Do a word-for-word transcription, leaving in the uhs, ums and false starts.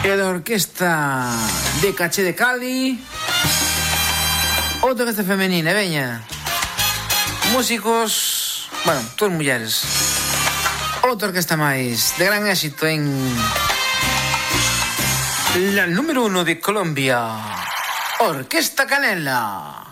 E da orquesta de Caché de Cali, outra orquesta femenina, veña. Músicos, bueno, todas mulleres. Outra orquesta máis, de gran éxito en la número uno de Colombia, Orquesta Canela.